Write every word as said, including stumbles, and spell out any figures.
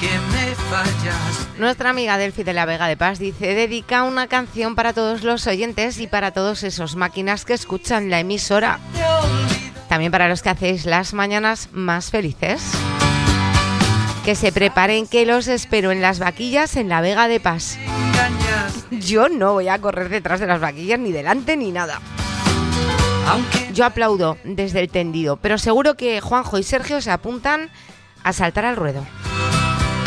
que me fallas. Nuestra amiga Delphi de la Vega de Pas dice: dedica una canción para todos los oyentes y para todos esos máquinas que escuchan la emisora. También para los que hacéis las mañanas más felices. Que se preparen, que los espero en las vaquillas en la Vega de Pas. Yo no voy a correr detrás de las vaquillas, ni delante ni nada. Yo aplaudo desde el tendido, pero seguro que Juanjo y Sergio se apuntan a saltar al ruedo.